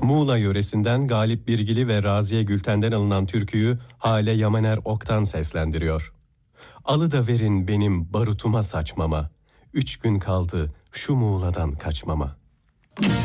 Muğla yöresinden Galip Birgili ve Raziye Gülten'den alınan türküyü Hale Yamaner Oktan seslendiriyor. Alıda verin benim barutuma saçmama, 3 gün kaldı şu Muğla'dan kaçmama.